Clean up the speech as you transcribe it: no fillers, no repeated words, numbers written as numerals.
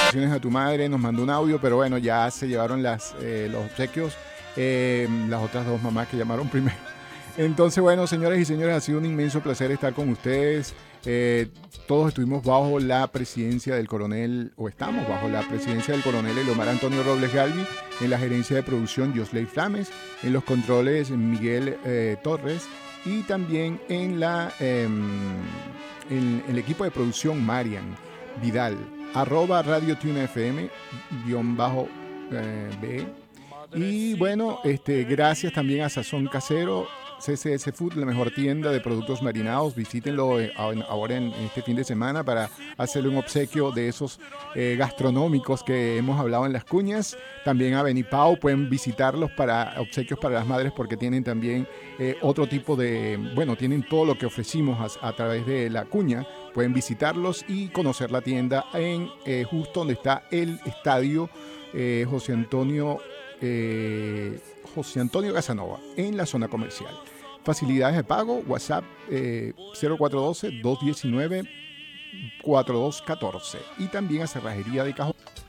A tu madre nos mandó un audio, pero bueno, ya se llevaron los obsequios, las otras dos mamás que llamaron primero. Entonces, bueno, señores y señores, ha sido un inmenso placer estar con ustedes. Todos estuvimos bajo la presidencia del coronel, o estamos bajo la presidencia del coronel Elomar Antonio Robles Galvi, en la gerencia de producción Josley Flames, en los controles Miguel Torres, y también en el equipo de producción Marian Vidal, @ Radio Tune FM _B. Y bueno, gracias también a Sazón Casero, CCS Food, la mejor tienda de productos marinados. Visítenlo ahora en este fin de semana para hacerle un obsequio de esos gastronómicos que hemos hablado en las cuñas. También a Benipau, pueden visitarlos para obsequios para las madres, porque tienen también otro tipo de, bueno, tienen todo lo que ofrecimos a través de la cuña. Pueden visitarlos y conocer la tienda en justo donde está el estadio José Antonio Casanova, en la zona comercial. Facilidades de pago, WhatsApp 0412-219-4214. Y también a Cerrajería de Cajón.